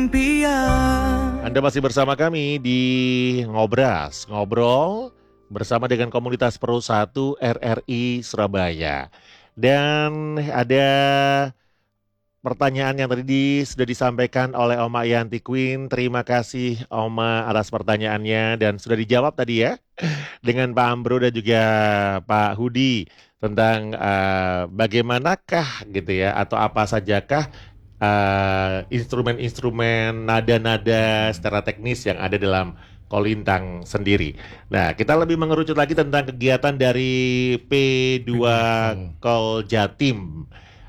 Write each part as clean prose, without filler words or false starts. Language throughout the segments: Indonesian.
impian. Anda masih bersama kami di Ngobras, ngobrol bersama dengan komunitas Pro 1 RRI Surabaya. Dan ada pertanyaan yang tadi sudah disampaikan oleh Oma Yanti Queen. Terima kasih Oma atas pertanyaannya dan sudah dijawab tadi ya dengan Pak Ambro dan juga Pak Hudi tentang bagaimanakah gitu ya atau apa sajakah instrumen-instrumen nada-nada secara teknis yang ada dalam kolintang sendiri. Nah, kita lebih mengerucut lagi tentang kegiatan dari P2 Kol Jatim,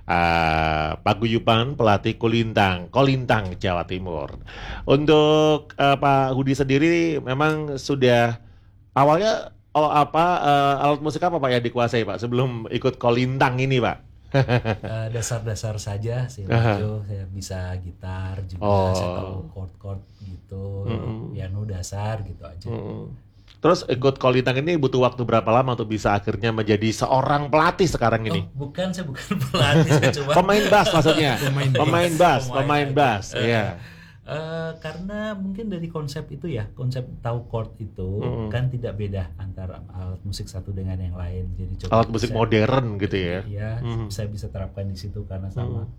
paguyuban pelatih kolintang Jawa Timur. Untuk Pak Hudi sendiri memang sudah awalnya alat musik apa Pak yang dikuasai Pak sebelum ikut kolintang ini Pak? Dasar-dasar saja sih, Majo. Saya bisa gitar juga, saya tahu chord-chord gitu, piano dasar gitu aja. Terus ikut kolintang ini butuh waktu berapa lama untuk bisa akhirnya menjadi seorang pelatih sekarang ini? Saya bukan pelatih, saya cuma pemain bass maksudnya. Pemain bass, ya. Karena mungkin dari konsep itu ya, konsep tahu chord itu kan tidak beda antara alat musik satu dengan yang lain. Jadi coba alat musik modern gitu ya. Iya, saya bisa terapkan di situ karena sama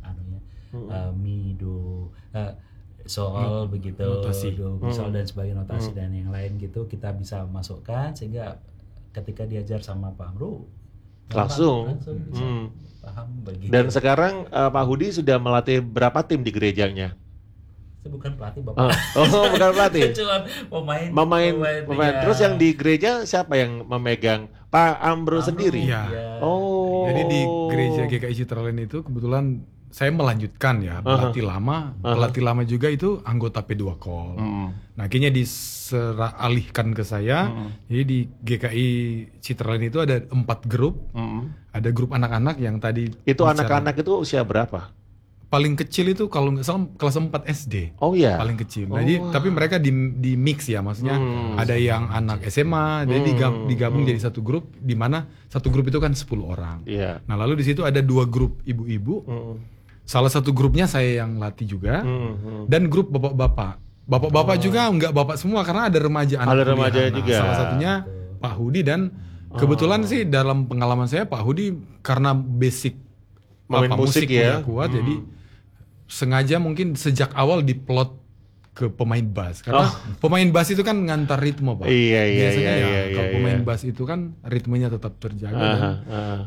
mi do soal begitu, notasi. do misal dan sebagai notasi dan yang lain gitu kita bisa masukkan sehingga ketika diajar sama Pak Amru langsung bisa paham begitu. Dan sekarang Pak Hudi sudah melatih berapa tim di gerejanya? Saya bukan pelatih Bapak. Bukan pelatih. Cuma pemain. Ya. Terus yang di gereja siapa yang memegang? Pak Ambro sendiri. Iya. Oh. Jadi di gereja GKI Citraland itu kebetulan saya melanjutkan ya pelatih lama. Pelatih lama juga itu anggota P2 Kol. Nah, akhirnya diseralihkan ke saya. Jadi di GKI Citraland itu ada 4 grup. Ada grup anak-anak yang tadi itu anak-anak itu usia berapa? Paling kecil itu kalau nggak salah kelas 4 SD. Oh iya. Paling kecil. Jadi tapi mereka di mix ya, maksudnya ada yang anak SMA, jadi digabung jadi satu grup di mana satu grup itu kan 10 orang. Iya. Nah, lalu di situ ada 2 grup ibu-ibu. Salah satu grupnya saya yang latih juga. Dan grup bapak-bapak. Bapak-bapak juga nggak bapak semua karena ada remaja anak. Ada remaja kuliah. juga. Salah satunya Pak Hudi dan kebetulan sih dalam pengalaman saya Pak Hudi karena basic main musik ya kuat jadi sengaja mungkin sejak awal diplot ke pemain bass karena pemain bass itu kan ngantar ritme Pak. Biasanya kalau pemain bass itu kan ritmenya tetap terjaga dan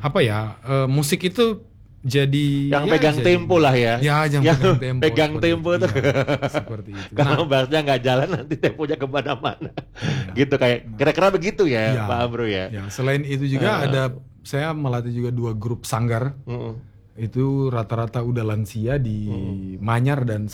musik itu jadi yang pegang tempo lah ya. Ya, yang pegang tempo tuh. Seperti itu. Kalau bassnya nggak jalan nanti temponya kemana-mana. Gitu kayak kira-kira begitu ya Pak Ambro ya. Ya, selain itu juga saya melatih juga 2 grup sanggar. Itu rata-rata udah lansia di Manyar dan